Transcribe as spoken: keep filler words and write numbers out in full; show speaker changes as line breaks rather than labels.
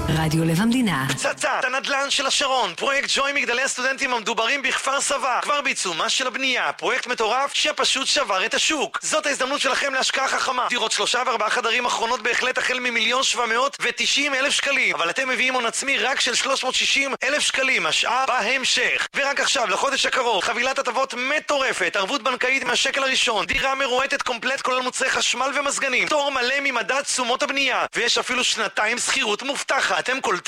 רדיו לב המדינה.
פצצת הנדל"ן של השרון, פרויקט ג'וי מגדלי הסטודנטים המדוברים בכפר סבא, כבר בעיצומה של הבנייה, פרויקט מטורף שפשוט שבר את השוק. זאת ההזדמנות שלכם להשקעה חכמה. דירות שלושה וארבעה חדרים אחרונות בהחלט החל ממיליון שבע מאות ותשעים אלף שקלים, אבל אתם מביאים הון עצמי רק של שלוש מאות ושישים אלף שקלים, השעה בהמשך. ורק עכשיו, לחודש הקרוב, חבילת הטבות מטורפת, ערבות בנקאית מהשקל הראשון, דירה מרועטת קומפלט כולל מוצרי חשמל ומזגנים, תור מלא ממדד תשומות הבנייה, ויש אפילו שנתיים שכירות מובטחת. אתם קולטים?